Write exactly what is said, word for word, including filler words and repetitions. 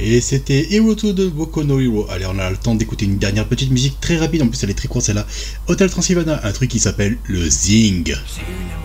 Et c'était Hero deux de Boku no Hero. Allez, on a le temps d'écouter une dernière petite musique très rapide, en plus elle est très courte celle-là. Hotel Transylvania, un truc qui s'appelle le Zing.